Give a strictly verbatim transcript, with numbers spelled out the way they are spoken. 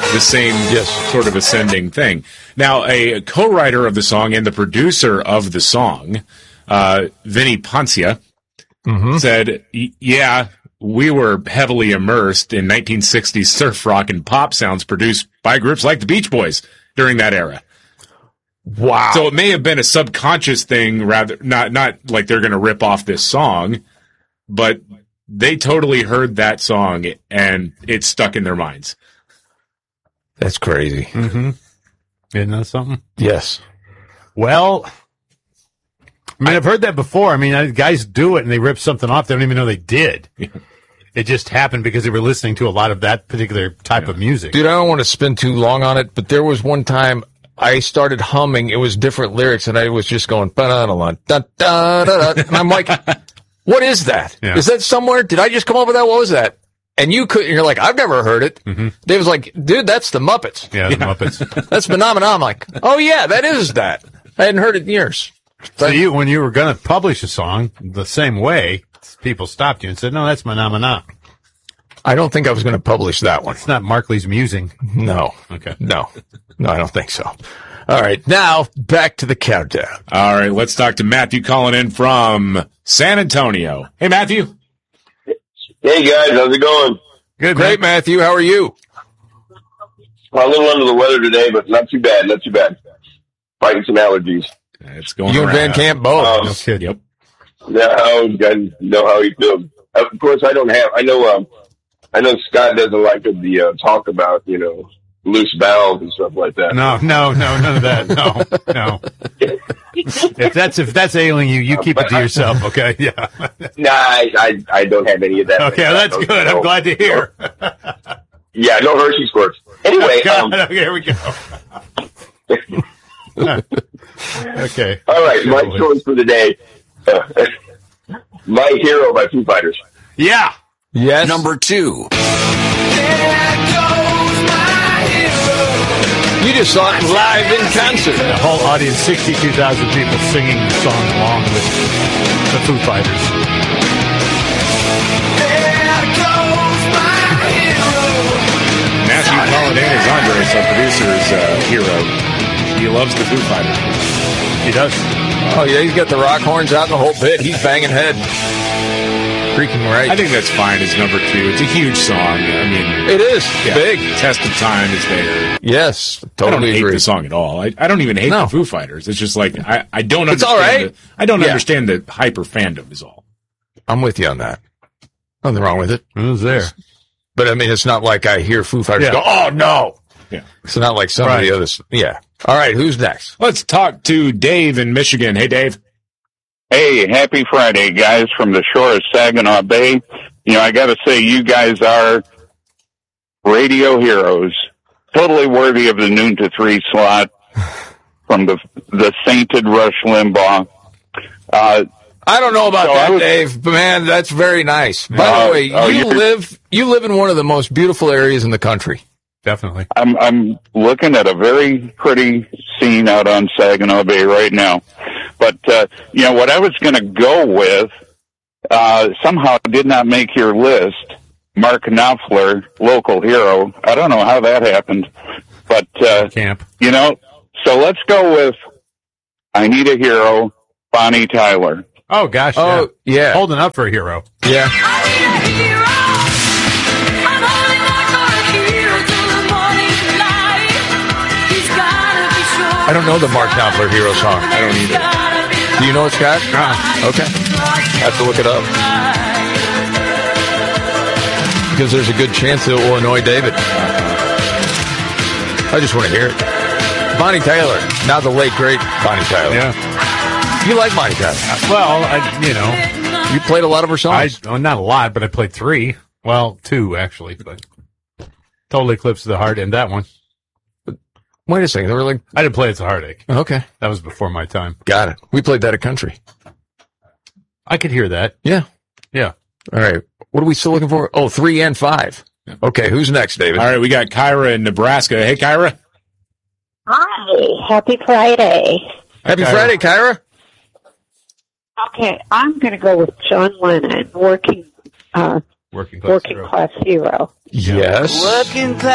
the same yes. sort of ascending thing. Now, a co-writer of the song and the producer of the song, uh, Vinny Poncia, mm-hmm. said, yeah, we were heavily immersed in nineteen sixties surf rock and pop sounds produced by groups like the Beach Boys during that era. Wow. So it may have been a subconscious thing, rather not not like they're going to rip off this song, but they totally heard that song and it stuck in their minds. That's crazy. Mm-hmm. Isn't that something? Yes. Well, I mean, I've heard that before. I mean, guys do it and they rip something off. They don't even know they did. It just happened because they were listening to a lot of that particular type yeah. of music. Dude, I don't want to spend too long on it, but there was one time I started humming. It was different lyrics, and I was just going, ba-da-da-da-da-da-da. And I'm like, what is that? Yeah. Is that somewhere? Did I just come up with that? What was that? And you could, you're like, I've never heard it. Mm-hmm. Dave was like, dude, that's the Muppets. Yeah, the yeah. Muppets. That's Phenomena. I'm like, oh, yeah, that is that. I hadn't heard it in years. So you, when you were going to publish a song the same way, people stopped you and said, no, that's Phenomena. I don't think I was going to publish that one. It's not Markley's musing. No. Okay. No. No, I don't think so. All right. Now, back to the countdown. All right. Let's talk to Matthew calling in from San Antonio. Hey, Matthew. Hey, guys. How's it going? Good. Great, man. Matthew. How are you? Well, a little under the weather today, but not too bad. Not too bad. Fighting some allergies. It's going You around. and Van Camp both. Um, no kid. Yep. Now, you guys know how he feels. Of course, I don't have, I know, um, I know Scott doesn't like the uh, talk about, you know, loose valves and stuff like that. No, no, no, none of that. No, no. if that's if that's ailing you, you keep uh, it to yourself, okay? Yeah. Nah, I, I I don't have any of that. Okay, well, that's good. No, I'm glad to hear. No. Yeah, no Hershey squirts. Anyway, um, okay, here we go. Okay. All right, my choice for the day. Uh, My Hero by Foo Fighters. Yeah. Yes. Number two. You just saw it live in concert. The whole audience, sixty-two thousand people singing the song along with the Foo Fighters. Matthew Polidana's Andres, our producer's uh, hero. He loves the Foo Fighters. He does. Oh, yeah, he's got the rock horns out in the whole pit. He's banging head. Freaking right. I think that's fine as number two. It's a huge song. I mean, it is yeah, big. Test of Time is there. Yes, totally I don't hate agree. the song at all. I, I don't even hate no. the Foo Fighters. It's just like I, I don't it's understand. All right. the, I don't yeah. understand the hyper fandom. Is all. I'm with you on that. Nothing wrong with it. It was there, but I mean, it's not like I hear Foo Fighters yeah. go, "Oh no." Yeah, it's not like some right. of the others. Yeah. All right, who's next? Let's talk to Dave in Michigan. Hey, Dave. Hey, happy Friday, guys, from the shore of Saginaw Bay. You know, I got to say, you guys are radio heroes, totally worthy of the noon to three slot from the the sainted Rush Limbaugh. Uh, I don't know about so that, was, Dave, but man, that's very nice. By uh, the way, oh, you live you live in one of the most beautiful areas in the country. Definitely. I'm I'm looking at a very pretty scene out on Saginaw Bay right now. But, uh, you know, what I was going to go with, uh, somehow did not make your list. Mark Knopfler, local hero. I don't know how that happened. But, uh, Camp. you know, so let's go with I Need a Hero, Bonnie Tyler. Oh, gosh. Oh, yeah. yeah. Holding up for a hero. Yeah. I need a hero. I'm holding on for a hero till the morning light. He's gotta be sure. I don't know the Mark Knopfler hero song. I don't either. Do you know it, Scott? Uh, okay. I have to look it up. Because there's a good chance it will annoy David. I just want to hear it. Bonnie Tyler. Now the late, great Bonnie Tyler. Yeah. You like Bonnie Tyler? Well, I, you know. You played a lot of her songs? I, well, not a lot, but I played three. Well, two, actually. But Total Eclipse of the Heart and that one. Wait a second. They were like, I didn't play It's a Heartache. Okay. That was before my time. Got it. We played that at Country. I could hear that. Yeah. Yeah. All right. What are we still looking for? Oh, three and five. Okay. Who's next, David? All right. We got Kyra in Nebraska. Hey, Kyra. Hi. Happy Friday. Happy Kyra. Friday, Kyra. Okay. I'm going to go with John Lennon, Working, uh, Working Class Working Hero. Class Hero. Yes. Working class.